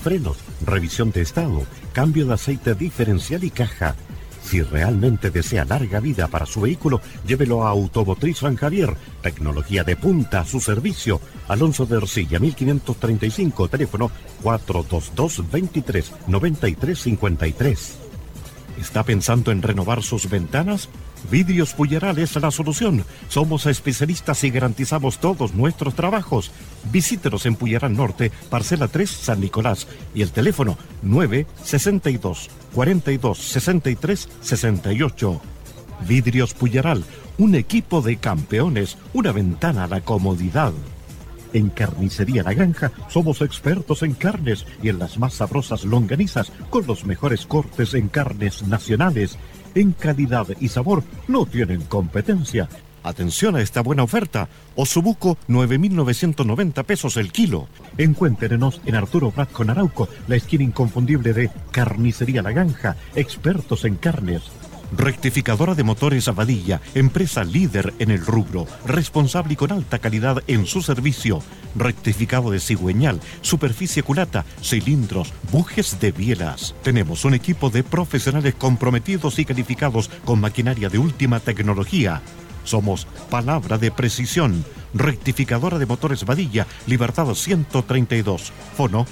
frenos, revisión de estado, cambio de aceite diferencial y caja. Si realmente desea larga vida para su vehículo, llévelo a Automotriz San Javier. Tecnología de punta a su servicio. Alonso de Ercilla, 1535, teléfono 422-23-9353. ¿Está pensando en renovar sus ventanas? Vidrios Puyeral es la solución. Somos especialistas y garantizamos todos nuestros trabajos. Visítenos en Puyeral Norte, parcela 3, San Nicolás, y el teléfono 962-42-63-68. Vidrios Puyeral, un equipo de campeones, una ventana a la comodidad. En Carnicería La Granja somos expertos en carnes y en las más sabrosas longanizas con los mejores cortes en carnes nacionales. En calidad y sabor no tienen competencia. Atención a esta buena oferta. Osobuco, 9.990 pesos el kilo. Encuéntrenos en Arturo Prat con Arauco, la esquina inconfundible de Carnicería La Granja, expertos en carnes. Rectificadora de motores Abadilla, empresa líder en el rubro, responsable y con alta calidad en su servicio. Rectificado de cigüeñal, superficie culata, cilindros, bujes de bielas. Tenemos un equipo de profesionales comprometidos y calificados con maquinaria de última tecnología. Somos palabra de precisión. Rectificadora de motores Badilla, Libertad 132, fono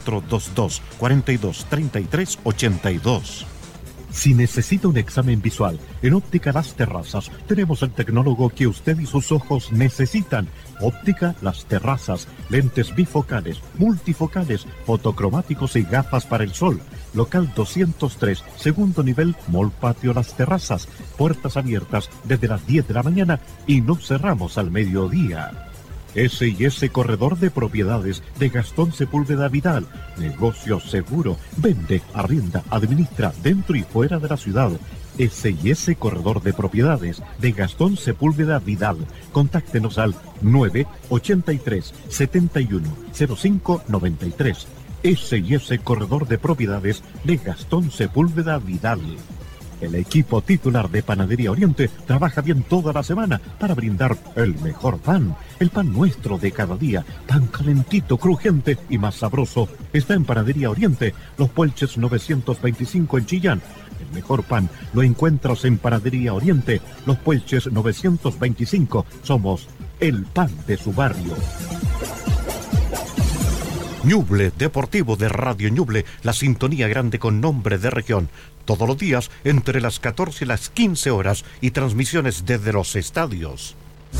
422-4233-82. Si necesita un examen visual, en Óptica Las Terrazas tenemos el tecnólogo que usted y sus ojos necesitan. Óptica Las Terrazas, lentes bifocales, multifocales, fotocromáticos y gafas para el sol. Local 203, segundo nivel, Mall Patio Las Terrazas. Puertas abiertas desde las 10 de la mañana y no cerramos al mediodía. S&S Corredor de Propiedades de Gastón Sepúlveda Vidal. Negocio seguro. Vende, arrienda, administra dentro y fuera de la ciudad. S&S Corredor de Propiedades de Gastón Sepúlveda Vidal. Contáctenos al 983 71 05 93. S&S Corredor de Propiedades de Gastón Sepúlveda Vidal. El equipo titular de Panadería Oriente trabaja bien toda la semana para brindar el mejor pan. El pan nuestro de cada día, pan calentito, crujiente y más sabroso, está en Panadería Oriente, Los Puelches 925 en Chillán. El mejor pan lo encuentras en Panadería Oriente, Los Puelches 925. Somos el pan de su barrio. Ñuble Deportivo de Radio Ñuble, la sintonía grande con nombre de región. Todos los días entre las 14 y las 15 horas y transmisiones desde los estadios.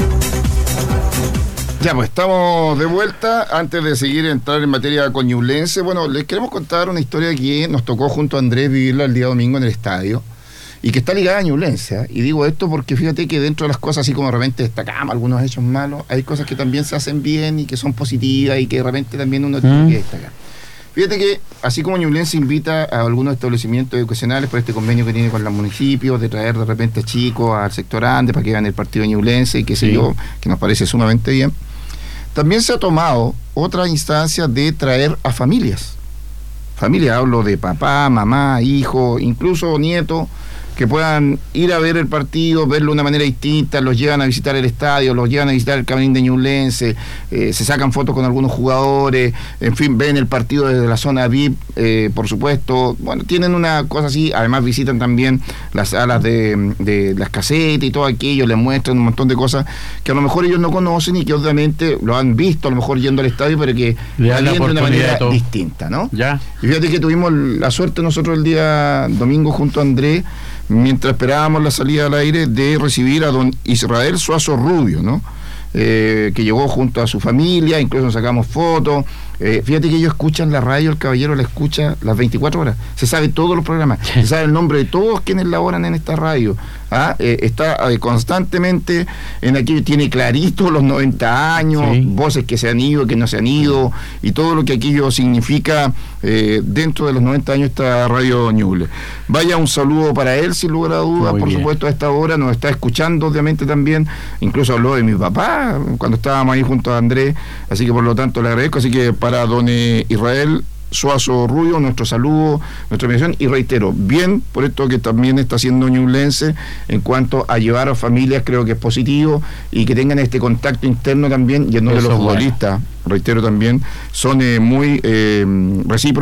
Ya, pues estamos de vuelta. Antes de seguir entrar en materia con ñublense, bueno, les queremos contar una historia que nos tocó junto a Andrés vivirla el día domingo en el estadio y que está ligada a ñublense, ¿eh? Y digo esto porque fíjate que dentro de las cosas, así como de repente destacamos algunos hechos malos, hay cosas que también se hacen bien y que son positivas y que de repente también uno tiene que destacar. Fíjate que, así como Ñublense invita a algunos establecimientos educacionales por este convenio que tiene con los municipios, de traer de repente chicos al sector Andes para que vean el partido de Ñublense y qué sé yo, que nos parece sumamente bien, también se ha tomado otra instancia de traer a familias. Familia, hablo de papá, mamá, hijo, incluso nieto, que puedan ir a ver el partido, verlo de una manera distinta, los llevan a visitar el estadio, los llevan a visitar el camarín de Ñublense, se sacan fotos con algunos jugadores, en fin, ven el partido desde la zona VIP, por supuesto, bueno, tienen una cosa así, además visitan también las salas de las casetas y todo aquello, les muestran un montón de cosas que a lo mejor ellos no conocen y que obviamente lo han visto a lo mejor yendo al estadio, pero que lo ven de una manera distinta, ¿no? Ya. Y fíjate que tuvimos la suerte nosotros el día domingo junto a Andrés, mientras esperábamos la salida al aire, de recibir a don Israel Suazo Rubio, ¿no? Que llegó junto a su familia, incluso nos sacamos fotos. Fíjate que ellos escuchan la radio, el caballero la escucha las 24 horas, se sabe todos los programas, se sabe el nombre de todos quienes laboran en esta radio, está constantemente en aquí, tiene clarito los 90 años, sí, voces que se han ido, que no se han ido, y todo lo que aquello significa dentro de los 90 años esta radio Ñuble. Vaya, un saludo para él, sin lugar a dudas, por supuesto, a esta hora nos está escuchando, obviamente también, incluso habló de mi papá cuando estábamos ahí junto a Andrés, así que por lo tanto le agradezco, así que para don Israel Suazo Rubio, nuestro saludo, nuestra bendición, y reitero, bien por esto que también está haciendo Ñublense en cuanto a llevar a familias, creo que es positivo, y que tengan este contacto interno también, y en nombre de los futbolistas, reitero también, son muy recíprocos.